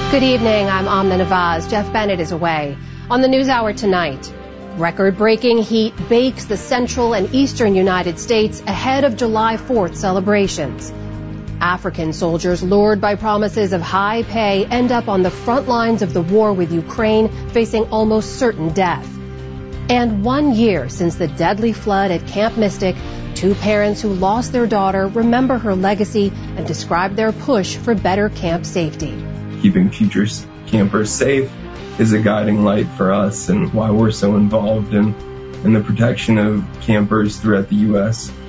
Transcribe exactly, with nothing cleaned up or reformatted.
Good evening, I'm Amna Nawaz. Jeff Bennett is away. On the NewsHour tonight, record-breaking heat bakes the central and eastern United States ahead of July fourth celebrations. African soldiers lured by promises of high pay end up on the front lines of the war with Ukraine, facing almost certain death. And one year since the deadly flood at Camp Mystic, two parents who lost their daughter remember her legacy and describe their push for better camp safety. Keeping future campers safe is a guiding light for us and why we're so involved in, in the protection of campers throughout the U S